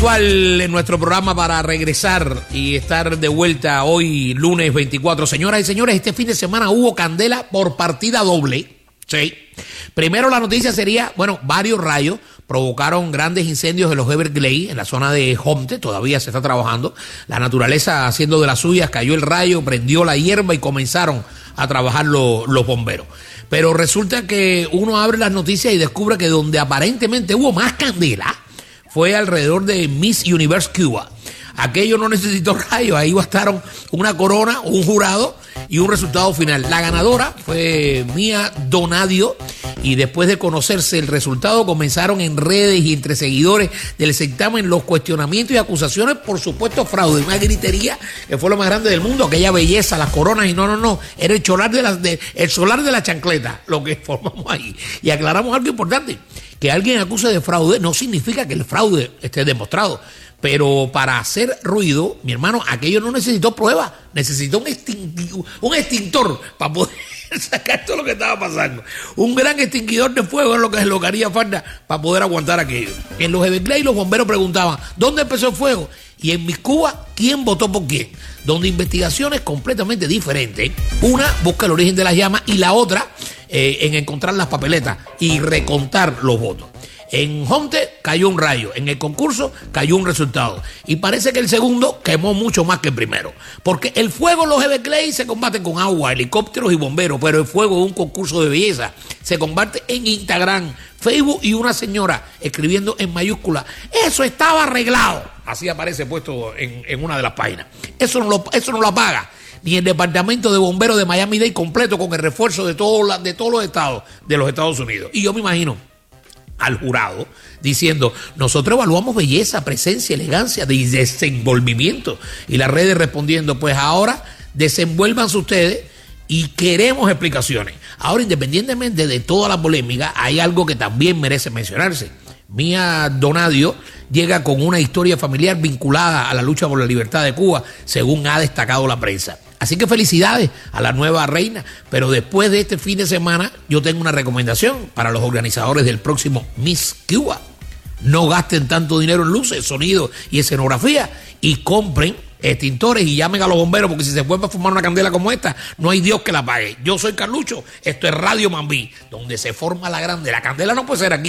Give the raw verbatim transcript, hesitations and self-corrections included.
habitual en nuestro programa para regresar y estar de vuelta hoy, lunes veinticuatro. Señoras y señores, este fin de semana hubo candela por partida doble. Sí. Primero la noticia sería, bueno, varios rayos provocaron grandes incendios en los Everglades, en la zona de Homestead, todavía se está trabajando. La naturaleza haciendo de las suyas, cayó el rayo, prendió la hierba y comenzaron a trabajar lo, los bomberos. Pero resulta que uno abre las noticias y descubre que donde aparentemente hubo más candela fue alrededor de Miss Universe Cuba. Aquello no necesitó rayos, ahí bastaron una corona, un jurado y un resultado final. La ganadora fue Mía Donadio y después de conocerse el resultado comenzaron en redes y entre seguidores del certamen los cuestionamientos y acusaciones por supuesto fraude. Una gritería que fue lo más grande del mundo, aquella belleza, las coronas y no, no, no, era el solar de la, de, el solar de la chancleta lo que formamos ahí. Y aclaramos algo importante, que alguien acuse de fraude no significa que el fraude esté demostrado. Pero para hacer ruido, mi hermano, aquello no necesitó prueba, necesitó un, extin- un extintor para poder sacar todo lo que estaba pasando. Un gran extinguidor de fuego es lo que es lo que haría falta para poder aguantar aquello. En los Everglades los bomberos preguntaban, ¿dónde empezó el fuego? Y en Miss Cuba, ¿quién votó por quién? Donde investigaciones completamente diferentes. Una busca el origen de las llamas y la otra eh, en encontrar las papeletas y recontar los votos. En Homestead cayó un rayo, en el concurso cayó un resultado. Y parece que el segundo quemó mucho más que el primero. Porque el fuego en los Everglades se combate con agua, helicópteros y bomberos, pero el fuego de un concurso de belleza se combate en Instagram, Facebook y una señora escribiendo en mayúscula, eso estaba arreglado. Así aparece puesto en, en una de las páginas. Eso no lo, eso no lo apaga ni el departamento de bomberos de Miami-Dade completo con el refuerzo de, todo la, de todos los estados de los Estados Unidos. Y yo me imagino al jurado diciendo, nosotros evaluamos belleza, presencia, elegancia y desenvolvimiento. Y las redes respondiendo, pues ahora desenvuélvanse ustedes y queremos explicaciones. Ahora, independientemente de toda la polémica, hay algo que también merece mencionarse. Mía Donadio llega con una historia familiar vinculada a la lucha por la libertad de Cuba, según ha destacado la prensa. Así que felicidades a la nueva reina, pero después de este fin de semana yo tengo una recomendación para los organizadores del próximo Miss Cuba. No gasten tanto dinero en luces, sonido y escenografía y compren extintores y llamen a los bomberos porque si se vuelve a fumar una candela como esta, no hay Dios que la pague. Yo soy Carlucho, esto es Radio Mambí, donde se forma la grande. La candela no puede ser aquí.